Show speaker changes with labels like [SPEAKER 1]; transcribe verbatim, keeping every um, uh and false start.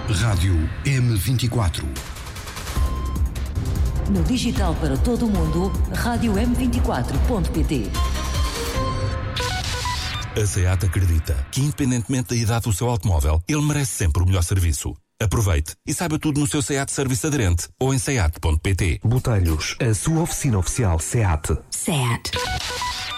[SPEAKER 1] Rádio M vinte e quatro.
[SPEAKER 2] No digital para todo o mundo, rádio m vinte e quatro ponto pt.
[SPEAKER 3] A SEAT acredita que, independentemente da idade do seu automóvel, ele merece sempre o melhor serviço. Aproveite e saiba tudo no seu SEAT Serviço Aderente ou em seat ponto pt.
[SPEAKER 4] Botelhos, a sua oficina oficial SEAT.
[SPEAKER 2] SEAT.